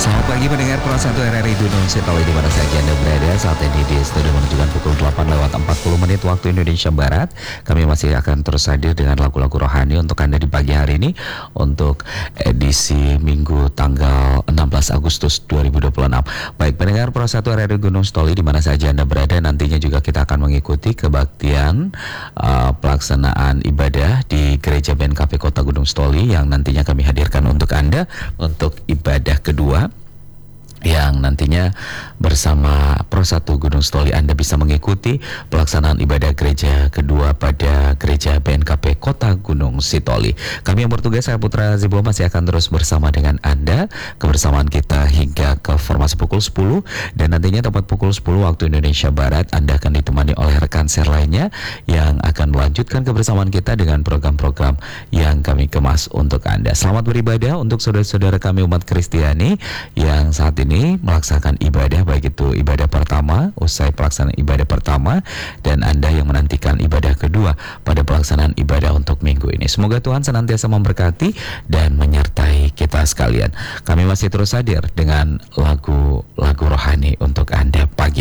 Selamat pagi pendengar Pro 1 RRI Gunung Sitoli di mana saja Anda berada. Saat ini di studio menunjukkan pukul 8:40 waktu Indonesia Barat. Kami masih akan terus hadir dengan lagu-lagu rohani untuk Anda di pagi hari ini untuk edisi Minggu tanggal 16 Agustus 2026. Baik pendengar Pro 1 RRI Gunung Sitoli di mana saja Anda berada, nantinya juga kita akan mengikuti kebaktian pelaksanaan ibadah di Gereja BNKP Kota Gunung Sitoli yang nantinya kami hadirkan untuk Anda untuk ibadah kedua, yang nantinya bersama Pro 1 Gunung Sitoli Anda bisa mengikuti pelaksanaan ibadah gereja kedua pada Gereja BNKP Kota Gunung Sitoli. Kami yang bertugas, saya Putra Zibo, masih akan terus bersama dengan Anda. Kebersamaan kita hingga ke formasi pukul 10 dan nantinya tepat pukul 10 waktu Indonesia Barat Anda akan ditemani oleh rekan share lainnya yang akan melanjutkan kebersamaan kita dengan program-program yang kami kemas untuk Anda. Selamat beribadah untuk saudara-saudara kami umat Kristiani yang saat ini melaksanakan ibadah, baik itu ibadah pertama, usai pelaksanaan ibadah pertama, dan Anda yang menantikan ibadah kedua pada pelaksanaan ibadah untuk minggu ini. Semoga Tuhan senantiasa memberkati dan menyertai kita sekalian. Kami masih terus hadir dengan lagu-lagu rohani untuk Anda pagi